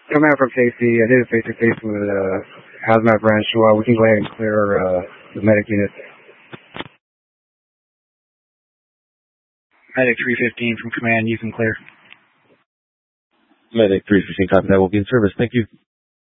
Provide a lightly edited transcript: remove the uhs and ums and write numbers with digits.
Coming out from Casey, I did a face-to-face with Hazmat Branch. We can go ahead and clear the medic unit. Medic 315 from command, you can clear. Medic 315, copy that. Will be in service. Thank you.